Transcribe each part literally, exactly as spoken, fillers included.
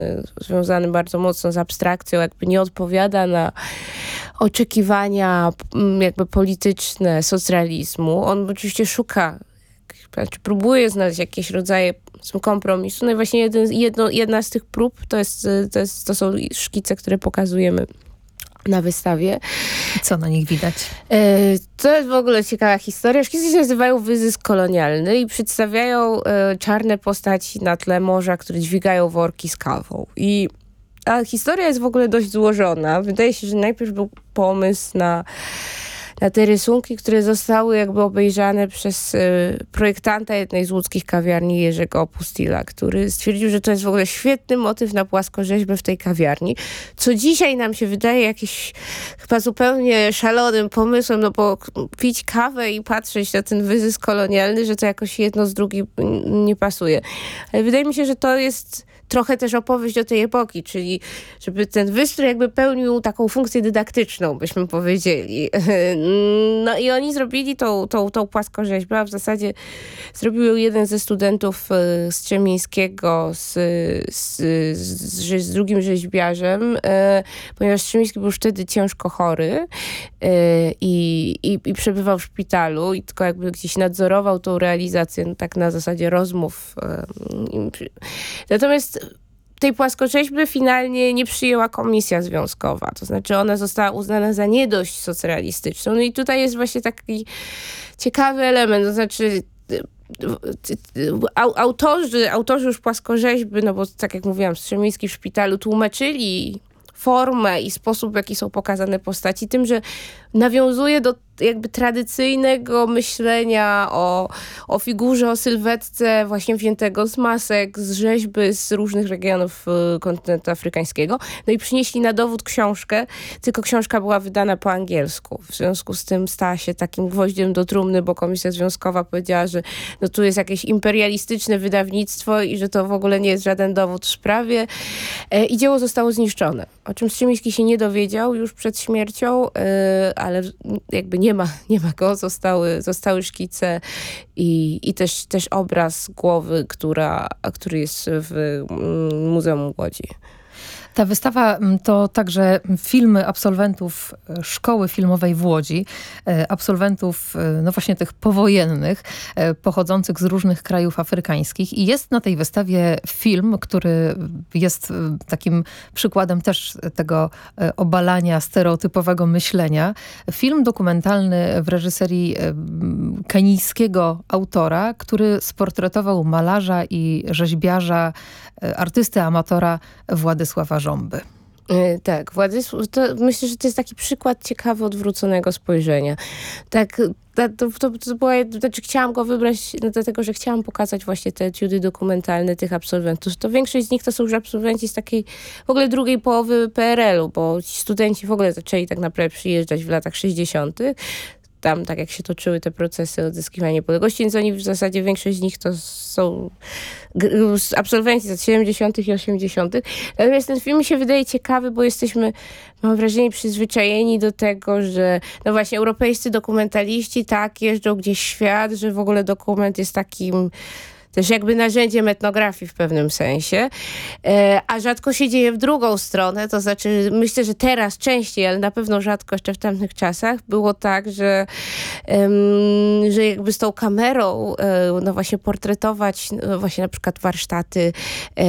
związany bardzo mocno z abstrakcją, jakby nie odpowiada na oczekiwania jakby polityczne socrealizmu. On oczywiście szuka, znaczy próbuje znaleźć jakieś rodzaje kompromisu. No i właśnie jeden, jedno, jedna z tych prób to, jest, to, jest, to są szkice, które pokazujemy na wystawie. Co na nich widać? To jest w ogóle ciekawa historia. Szkice się nazywają Wyzysk kolonialny i przedstawiają czarne postaci na tle morza, które dźwigają worki z kawą. I a historia jest w ogóle dość złożona. Wydaje się, że najpierw był pomysł na na te rysunki, które zostały jakby obejrzane przez y, projektanta jednej z łódzkich kawiarni, Jerzego Opustila, który stwierdził, że to jest w ogóle świetny motyw na płaskorzeźbę w tej kawiarni, co dzisiaj nam się wydaje jakimś chyba zupełnie szalonym pomysłem, no bo pić kawę i patrzeć na ten wyzysk kolonialny, że to jakoś jedno z drugim nie pasuje. Ale wydaje mi się, że to jest trochę też opowieść o tej epoki, czyli żeby ten wystrój jakby pełnił taką funkcję dydaktyczną, byśmy powiedzieli. No i oni zrobili tą, tą, tą płaskorzeźbę, a w zasadzie zrobił ją jeden ze studentów Strzemińskiego z, z, z, z drugim rzeźbiarzem, ponieważ Strzemiński był wtedy ciężko chory i, i, i przebywał w szpitalu i tylko jakby gdzieś nadzorował tą realizację, no tak na zasadzie rozmów. Natomiast tej płaskorzeźby finalnie nie przyjęła komisja związkowa. To znaczy ona została uznana za nie dość socrealistyczną. No i tutaj jest właśnie taki ciekawy element. To znaczy autorzy, autorzy już płaskorzeźby, no bo tak jak mówiłam, Strzemiński w szpitalu tłumaczyli formę i sposób, w jaki są pokazane postaci, tym, że nawiązuje do jakby tradycyjnego myślenia o, o figurze, o sylwetce właśnie wziętego z masek, z rzeźby z różnych regionów kontynentu afrykańskiego. No i przynieśli na dowód książkę, tylko książka była wydana po angielsku. W związku z tym stała się takim gwoździem do trumny, bo Komisja Związkowa powiedziała, że no tu jest jakieś imperialistyczne wydawnictwo i że to w ogóle nie jest żaden dowód w sprawie. I dzieło zostało zniszczone. O czym Strzemiński się nie dowiedział już przed śmiercią, ale jakby nie ma, nie ma go, zostały, zostały szkice i, i też, też obraz głowy, która, który jest w Muzeum Łodzi. Ta wystawa to także filmy absolwentów Szkoły Filmowej w Łodzi, absolwentów no właśnie tych powojennych, pochodzących z różnych krajów afrykańskich. I jest na tej wystawie film, który jest takim przykładem też tego obalania stereotypowego myślenia. Film dokumentalny w reżyserii kenijskiego autora, który sportretował malarza i rzeźbiarza, artysty amatora Władysława Żąby. Tak, Władysław, to myślę, że to jest taki przykład ciekawy odwróconego spojrzenia. Tak, to, to, to była, znaczy chciałam go wybrać no, dlatego, że chciałam pokazać właśnie te etiudy dokumentalne tych absolwentów. To większość z nich to są już absolwenci z takiej w ogóle drugiej połowy P R L u, bo ci studenci w ogóle zaczęli tak naprawdę przyjeżdżać w latach sześćdziesiątych. Tam, tak jak się toczyły te procesy odzyskiwania niepodległości, więc oni w zasadzie, większość z nich to są absolwenci z lat siedemdziesiątych i osiemdziesiątych. Natomiast ten film mi się wydaje ciekawy, bo jesteśmy, mam wrażenie, przyzwyczajeni do tego, że no właśnie europejscy dokumentaliści tak jeżdżą gdzieś w świat, że w ogóle dokument jest takim też jakby narzędziem etnografii w pewnym sensie, e, a rzadko się dzieje w drugą stronę, to znaczy myślę, że teraz częściej, ale na pewno rzadko jeszcze w tamtych czasach było tak, że, em, że jakby z tą kamerą e, no właśnie portretować no właśnie na przykład warsztaty e,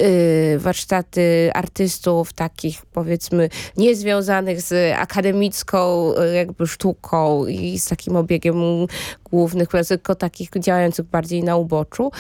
e, warsztaty artystów takich powiedzmy niezwiązanych z akademicką e, jakby sztuką i z takim obiegiem głównych, tylko takich działających bardziej na uboczu,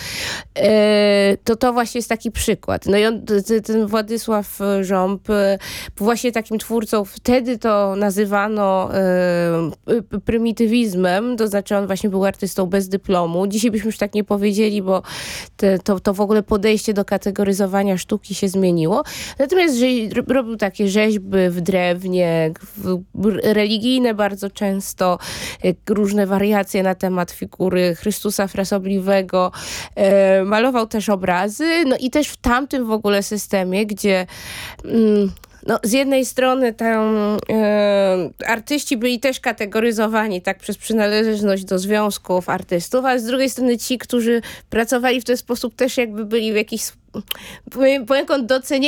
to to właśnie jest taki przykład. No i on, ten Władysław Żąb był właśnie takim twórcą, wtedy to nazywano prymitywizmem, to znaczy on właśnie był artystą bez dyplomu. Dzisiaj byśmy już tak nie powiedzieli, bo te, to, to w ogóle podejście do kategoryzowania sztuki się zmieniło. Natomiast że robił takie rzeźby w drewnie, religijne bardzo często, różne wariacje na temat figury Chrystusa Frasobliwego. E, malował też obrazy, no i też w tamtym w ogóle systemie, gdzie mm, no, z jednej strony tam e, artyści byli też kategoryzowani tak przez przynależność do związków artystów, a z drugiej strony ci, którzy pracowali w ten sposób też jakby byli w jakiś poniekąd docenienie